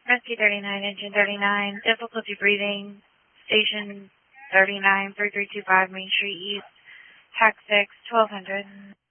Rescue 39, Engine 39, difficulty breathing, Station 39, 3325 Main Street East, Hack 6, 1200.